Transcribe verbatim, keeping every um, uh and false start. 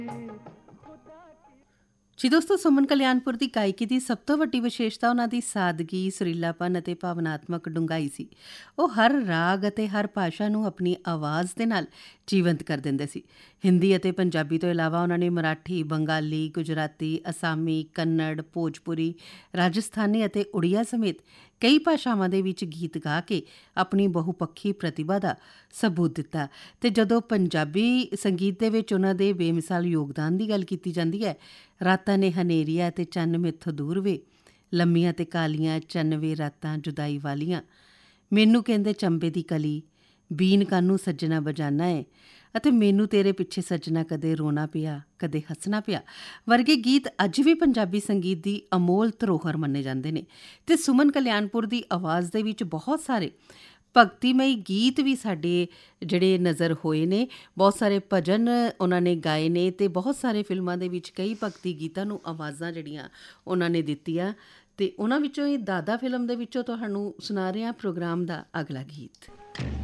ਜੀ ਦੋਸਤੋ, ਸੁਮਨ ਕਲਿਆਣਪੁਰ ਦੀ ਗਾਇਕੀ ਦੀ ਸਭ ਤੋਂ ਵੱਡੀ ਵਿਸ਼ੇਸ਼ਤਾ ਉਹਨਾਂ ਦੀ ਸਾਦਗੀ, ਸੁਰੀਲਾਪਨ ਅਤੇ ਭਾਵਨਾਤਮਕ ਡੂੰਘਾਈ ਸੀ। ਉਹ ਹਰ ਰਾਗ ਅਤੇ ਹਰ ਭਾਸ਼ਾ ਨੂੰ ਆਪਣੀ ਆਵਾਜ਼ ਦੇ ਨਾਲ ਜੀਵੰਤ ਕਰ ਦਿੰਦੇ ਸੀ। ਹਿੰਦੀ ਅਤੇ ਪੰਜਾਬੀ ਤੋਂ ਇਲਾਵਾ ਉਹਨਾਂ ਨੇ ਮਰਾਠੀ, ਬੰਗਾਲੀ, ਗੁਜਰਾਤੀ, ਅਸਾਮੀ, ਕੰਨੜ, ਭੋਜਪੁਰੀ, ਰਾਜਸਥਾਨੀ ਅਤੇ ਉੜੀਆ ਸਮੇਤ ਕਈ ਭਾਸ਼ਾਵਾਂ ਦੇ ਵਿੱਚ ਗੀਤ ਗਾ ਕੇ ਆਪਣੀ ਬਹੁਪੱਖੀ ਪ੍ਰਤਿਭਾ ਦਾ ਸਬੂਤ ਦਿੱਤਾ। ਅਤੇ ਜਦੋਂ ਪੰਜਾਬੀ ਸੰਗੀਤ ਦੇ ਵਿੱਚ ਉਹਨਾਂ ਦੇ ਬੇਮਿਸਾਲ ਯੋਗਦਾਨ ਦੀ ਗੱਲ ਕੀਤੀ ਜਾਂਦੀ ਹੈ, ਰਾਤਾਂ ਨੇ ਹਨੇਰੀਆਂ ਅਤੇ ਚੰਨ ਮੈਥੋਂ ਦੂਰ ਵੇ, ਲੰਮੀਆਂ ਤੇ ਕਾਲੀਆਂ ਚੰਨ ਵੇ ਰਾਤਾਂ ਜੁਦਾਈ ਵਾਲੀਆਂ, ਮੈਨੂੰ ਕਹਿੰਦੇ ਚੰਬੇ ਦੀ ਕਲੀ, ਬੀਨ ਕਾਨੂੰ ਸੱਜਣਾ ਬਜਾਨਾ ਹੈ, ਅਤੇ ਮੈਨੂੰ ਤੇਰੇ ਪਿੱਛੇ ਸੱਜਣਾ ਕਦੇ ਰੋਣਾ ਪਿਆ ਕਦੇ ਹੱਸਣਾ ਪਿਆ ਵਰਗੇ ਗੀਤ ਅੱਜ ਵੀ ਪੰਜਾਬੀ ਸੰਗੀਤ ਦੀ ਅਮੋਲ ਧਰੋਹਰ ਮੰਨੇ ਜਾਂਦੇ ਨੇ। ਅਤੇ ਸੁਮਨ ਕਲਿਆਣਪੁਰ ਦੀ ਆਵਾਜ਼ ਦੇ ਵਿੱਚ ਬਹੁਤ ਸਾਰੇ ਭਗਤੀਮਈ ਗੀਤ ਵੀ ਸਾਡੇ ਜਿਹੜੇ ਨਜ਼ਰ ਹੋਏ ਨੇ, ਬਹੁਤ ਸਾਰੇ ਭਜਨ ਉਹਨਾਂ ਨੇ ਗਾਏ ਨੇ, ਅਤੇ ਬਹੁਤ ਸਾਰੇ ਫਿਲਮਾਂ ਦੇ ਵਿੱਚ ਕਈ ਭਗਤੀ ਗੀਤਾਂ ਨੂੰ ਆਵਾਜ਼ਾਂ ਜਿਹੜੀਆਂ ਉਹਨਾਂ ਨੇ ਦਿੱਤੀਆਂ। ਅਤੇ ਉਹਨਾਂ ਵਿੱਚੋਂ ਇਹ ਦਾਦਾ ਫਿਲਮ ਦੇ ਵਿੱਚੋਂ ਤੁਹਾਨੂੰ ਸੁਣਾ ਰਹੇ ਹਾਂ ਪ੍ਰੋਗਰਾਮ ਦਾ ਅਗਲਾ ਗੀਤ।